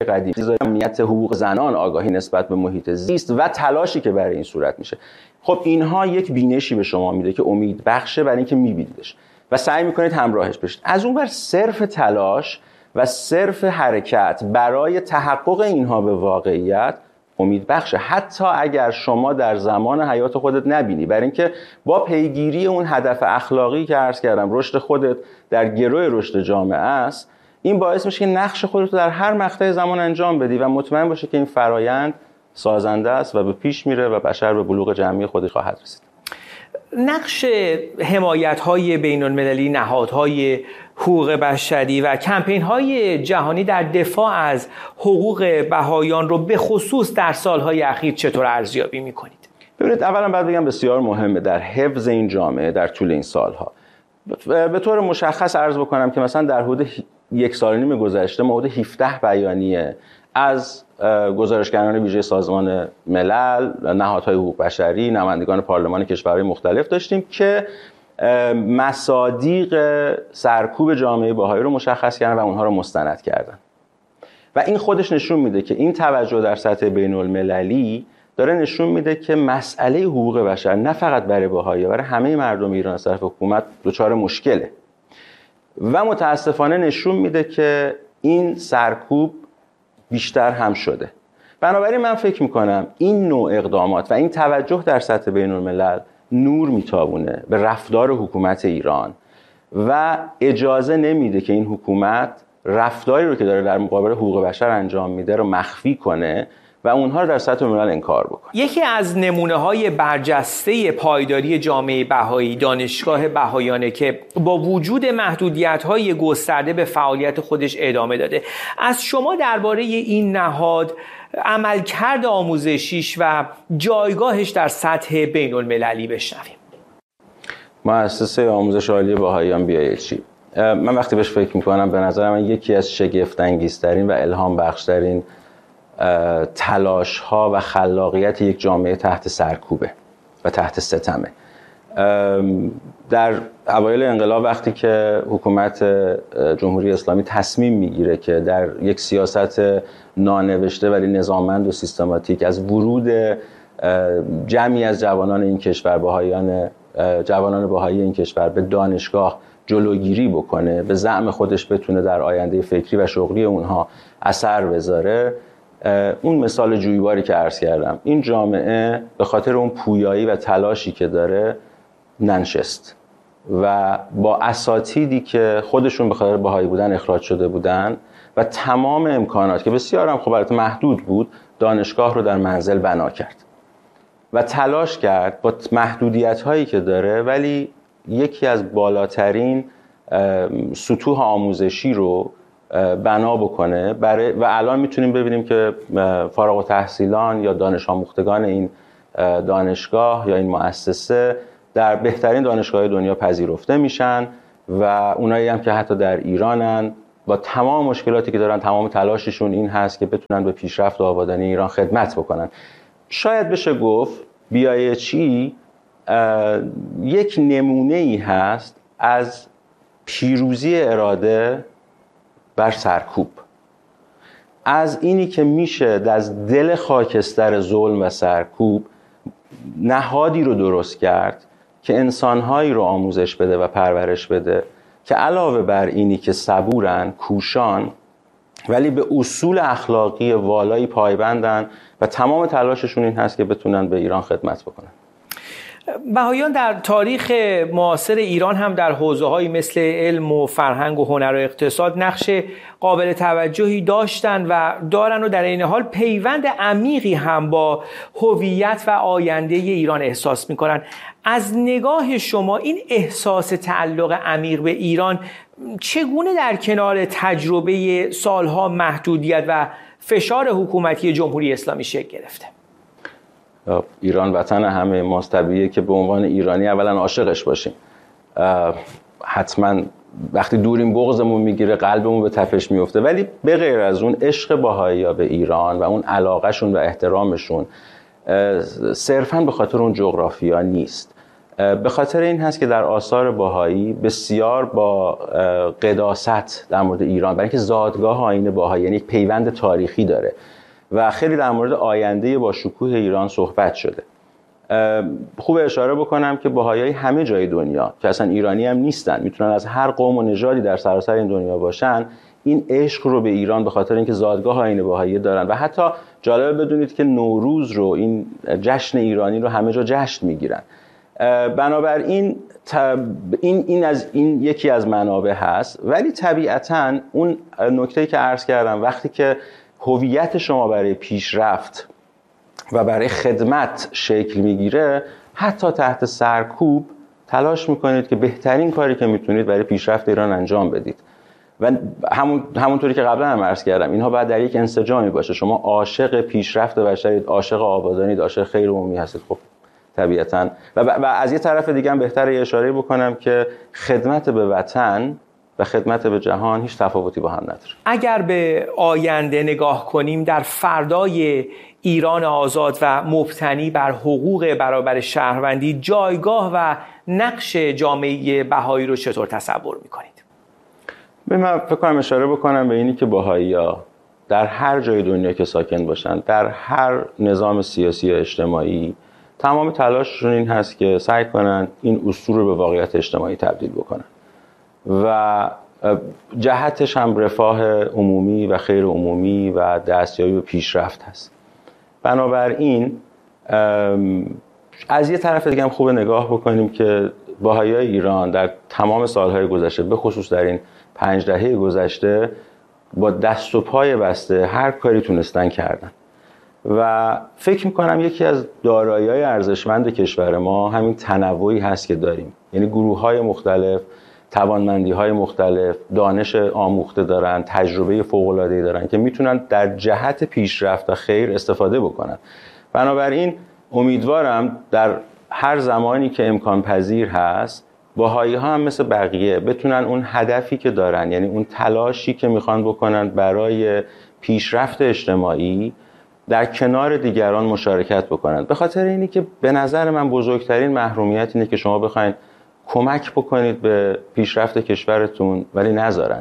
قدیم، امنیت حقوق زنان، آگاهی نسبت به محیط زیست و تلاشی که برای این صورت میشه. خب اینها یک بینشی به شما میده که امید بخشه برای اینکه میبینیدش و سعی میکنید همراهش بشید. از اون ور صرف تلاش و صرف حرکت برای تحقق اینها به واقعیت امید بخشه، حتی اگر شما در زمان حیات خودت نبینی، برای اینکه با پیگیری اون هدف اخلاقی که عرض کردم، رشد خودت در گروه رشد جامعه است، این باعث میشه که نقش خودت رو در هر مقطع زمان انجام بدی و مطمئن باشه که این فرایند سازنده است و به پیش میره و بشر به بلوغ جمعی خودش خواهد رسید. نقش حمایت‌های بین‌المللی، نهادهای حقوق بشری و کمپین‌های جهانی در دفاع از حقوق بهائیان رو به خصوص در سالهای اخیر چطور ارزیابی می‌کنید؟ ببینید، اولا باید بگم بسیار مهمه در حفظ این جامعه در طول این سالها. به طور مشخص عرض بکنم که مثلا در حدود 1.5 سال گذشته ما حدود 17 بیانیه از گزارشگران ویژه سازمان ملل، نهادهای حقوق بشری، نمایندگان پارلمان کشورهای مختلف داشتیم که مصادیق سرکوب جامعه بهایی رو مشخص کردن و اونها رو مستند کردن. و این خودش نشون میده که این توجه در سطح بین المللی داره نشون میده که مسئله حقوق بشر نه فقط برای بهایی، برای همه مردم ایران از طرف حکومت دچار مشکله و متاسفانه نشون میده که این سرکوب بیشتر هم شده. بنابراین من فکر میکنم این نوع اقدامات و این توجه در سطح بین الملل نور میتابونه به رفتار حکومت ایران و اجازه نمیده که این حکومت رفتاری رو که داره در مقابل حقوق بشر انجام میده رو مخفی کنه و اونها رو در سطح ملل انکار بکنه. یکی از نمونه‌های برجسته پایداری جامعه بهایی دانشگاه بهاییانه که با وجود محدودیت‌های گسترده به فعالیت خودش ادامه داده. از شما درباره این نهاد، عملکرد آموزشیش و جایگاهش در سطح بین‌المللی بشنویم. مؤسسه آموزش عالی بهاییان BIHE، من وقتی بهش فکر می‌کنم به نظر من یکی از شگفت‌انگیزترین و الهام بخشترین تلاش ها و خلاقیت یک جامعه تحت سرکوبه و تحت ستمه. در اوایل انقلاب وقتی که حکومت جمهوری اسلامی تصمیم میگیره که در یک سیاست نانوشته ولی نظاممند و سیستماتیک از ورود جمعی از جوانان این کشور، جوانان بهایی این کشور به دانشگاه جلوگیری بکنه، به زعم خودش بتونه در آینده فکری و شغلی اونها اثر بذاره، اون مثال جویباری که عرض کردم، این جامعه به خاطر اون پویایی و تلاشی که داره ننشست و با اساتیدی که خودشون به خاطر بهایی بودن اخراج شده بودن و تمام امکانات که بسیار هم خب البته محدود بود، دانشگاه رو در منزل بنا کرد و تلاش کرد با محدودیت هایی که داره ولی یکی از بالاترین سطوح آموزشی رو بنا بکنه و الان میتونیم ببینیم که فارغ التحصیلان یا دانش آموختگان این دانشگاه یا این مؤسسه در بهترین دانشگاه دنیا پذیرفته میشن و اونایی هم که حتی در ایرانن با تمام مشکلاتی که دارن، تمام تلاششون این هست که بتونن به پیشرفت و آبادانی ایران خدمت بکنن. شاید بشه گفت BIHE یک نمونه‌ای هست از پیروزی اراده بر سرکوب، از اینی که میشه از دل خاکستر ظلم و سرکوب نهادی رو درست کرد که انسانهایی رو آموزش بده و پرورش بده که علاوه بر اینی که صبورن، کوشان، ولی به اصول اخلاقی والایی پایبندن و تمام تلاششون این هست که بتونن به ایران خدمت بکنن. بهائیان در تاریخ معاصر ایران هم در حوزه‌هایی مثل علم و فرهنگ و هنر و اقتصاد نقش قابل توجهی داشتن و دارن و در این حال پیوند عمیقی هم با هویت و آینده ایران احساس می‌کنن. از نگاه شما این احساس تعلق عمیق به ایران چگونه در کنار تجربه سالها محدودیت و فشار حکومتی جمهوری اسلامی شکل گرفته؟ ایران وطن همه ماست، طبیعیه که به عنوان ایرانی اولا عاشقش باشیم. حتما وقتی دوریم بغضمون میگیره، قلبمون به تپش میفته، ولی به غیر از اون عشق بهائی‌ها به ایران و اون علاقهشون و احترامشون صرفاً به خاطر اون جغرافیا نیست. به خاطر این هست که در آثار بهایی بسیار با قداست در مورد ایران، برای اینکه زادگاه آیین بهایی یعنی یک پیوند تاریخی داره و خیلی در مورد آینده با شکوه ایران صحبت شده. خوب اشاره بکنم که بهایی همه جای دنیا که اصلا ایرانی هم نیستن، میتونن از هر قوم و نژادی در سراسر این دنیا باشن، این عشق رو به ایران به خاطر اینکه زادگاه آیین بهایی دارن و حتی جالب بدونید که نوروز رو، این جشن ایرانی رو همه جا جشن میگیرن. بنابراین این یکی از منابع هست، ولی طبیعتاً اون نکته‌ای که عرض کردم، وقتی که هویت شما برای پیشرفت و برای خدمت شکل میگیره، حتی تحت سرکوب تلاش میکنید که بهترین کاری که میتونید برای پیشرفت ایران انجام بدید و همونطوری که قبلا هم عرض کردم، اینها باید در یک انسجامی باشه. شما عاشق پیشرفت بشرید، عاشق آبادانید، عاشق خیر عمومی هستید، خب طبیعتاً و از یه طرف دیگه هم بهتره اشاره بکنم که خدمت به وطن و خدمت به جهان هیچ تفاوتی با هم نداره. اگر به آینده نگاه کنیم، در فردای ایران آزاد و مبتنی بر حقوق برابر شهروندی، جایگاه و نقش جامعه بهایی رو چطور تصور میکنید؟ من فکر کنم اشاره بکنم به اینی که بهایی‌ها در هر جای دنیا که ساکن باشن، در هر نظام سیاسی و اجتماعی، تمام تلاششون این هست که سعی کنن این اصول رو به واقعیت اجتماعی تبدیل بکنن و جهتش هم رفاه عمومی و خیر عمومی و دستیابی به پیشرفت هست. بنابراین از یه طرف دیگه هم خوبه نگاه بکنیم که بهایی‌های ایران در تمام سالهای گذشته، به خصوص در این 5 دهه گذشته، با دست و پای بسته هر کاری تونستن کردن و فکر میکنم یکی از دارایی‌های ارزشمند کشور ما همین تنوعی هست که داریم، یعنی گروه‌های مختلف، توانمندی‌های مختلف، دانش آموخته دارن، تجربه فوق‌العاده‌ای دارن که میتونن در جهت پیشرفت و خیر استفاده بکنن. بنابراین امیدوارم در هر زمانی که امکان پذیر هست، بهایی‌ها هم مثل بقیه بتونن اون هدفی که دارن، یعنی اون تلاشی که میخوان بکنن برای پیشرفت اجتماعی، در کنار دیگران مشارکت بکنن. به خاطر اینی که به نظر من بزرگترین محرومیت اینه که شما بخواید کمک بکنید به پیشرفت کشورتون ولی نذارن.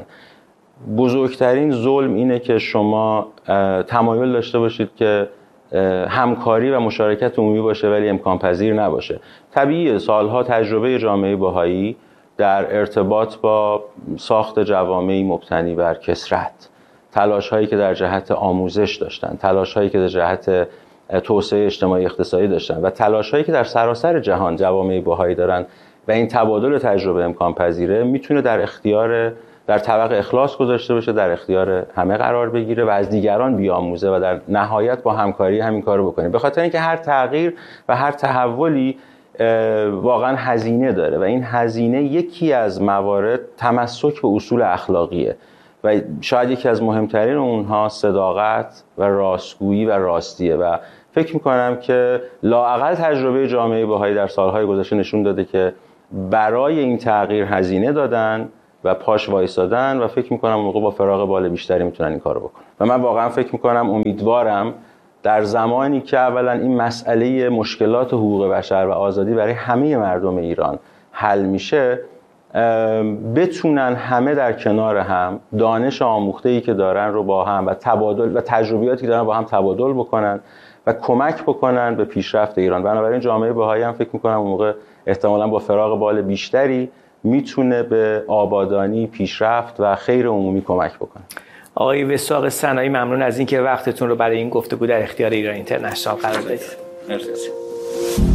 بزرگترین ظلم اینه که شما تمایل داشته باشید که همکاری و مشارکت عمومی باشه ولی امکان پذیر نباشه. طبیعیه سالها تجربه جامعه بهایی در ارتباط با ساخت جوامعی مبتنی بر کثرت، تلاش هایی که در جهت آموزش داشتن، تلاش هایی که در جهت توسعه اجتماعی اقتصادی داشتن و تلاش هایی که در سراسر جهان جوامع بهایی دارن و این تبادل تجربه امکان پذیره، میتونه در طبق اخلاص گذاشته بشه، در اختیار همه قرار بگیره و از دیگران بیاموزه و در نهایت با همکاری همین کارو بکنیم. به خاطر اینکه هر تغییر و هر تحولی واقعا هزینه داره و این هزینه یکی از موارد تمسک به اصول اخلاقیه و شاید یکی از مهمترین اونها صداقت و راستگویی و راستیه و فکر میکنم که لااقل تجربه جامعه بهایی در سالهای گذشته نشون داده که برای این تغییر هزینه دادن و پاش وایسادن و فکر میکنم موقع با فراغ بال بیشتری میتونن این کارو بکنن و من واقعا فکر میکنم، امیدوارم در زمانی که اولا این مسئله مشکلات حقوق بشر و آزادی برای همه مردم ایران حل میشه، بتونن همه در کنار هم دانش آموخته‌ای که دارن رو با هم و تبادل و تجربیاتی که دارن با هم تبادل بکنن و کمک بکنن به پیشرفت ایران. بنابراین جامعه بهایی هم فکر میکنم اون موقع احتمالاً با فراغ بال بیشتری میتونه به آبادانی، پیشرفت و خیر عمومی کمک بکنه. آقای وثاق سنایی، ممنون از اینکه وقتتون رو برای این گفتگو در اختیار ایران اینترنشنال قرار دادید. مرسی.